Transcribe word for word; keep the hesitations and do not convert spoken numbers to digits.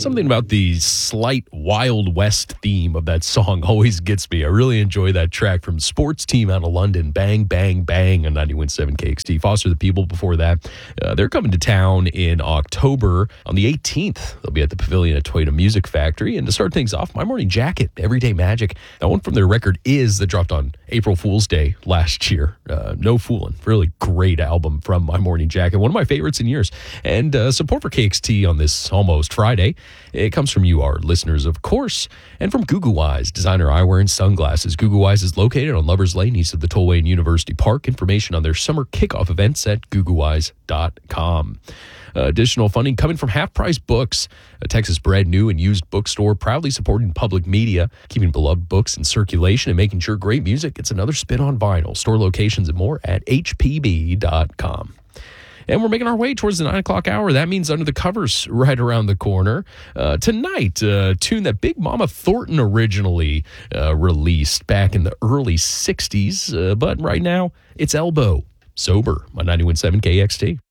Something about the slight Wild West theme of that song always gets me. I really enjoy that track from Sports Team out of London, Bang, Bang, Bang on ninety-one point seven K X T. Foster the People before that. Uh, they're coming to town in October. On the eighteenth, they'll be at the Pavilion at Toyota Music Factory. And to start things off, My Morning Jacket, Everyday Magic. That one from their record Is that dropped on April Fool's Day last year. Uh, no Foolin'. Really great album from My Morning Jacket. One of my favorites in years. And uh, support for K X T on this almost Friday. It comes from you, our listeners, of course, and from Google Eyes, designer eyewear and sunglasses. Google Eyes is located on Lovers Lane, east of the Tollway and University Park. Information on their summer kickoff events at google eyes dot com. Uh, additional funding coming from Half Price Books, a Texas-bred new and used bookstore proudly supporting public media, keeping beloved books in circulation and making sure great music gets another spin on vinyl. Store locations and more at h p b dot com. And we're making our way towards the nine o'clock hour. That means Under the Covers right around the corner. Uh, tonight, a tune that Big Mama Thornton originally uh, released back in the early sixties. Uh, but right now, it's Elbow, Sober on ninety-one point seven K X T.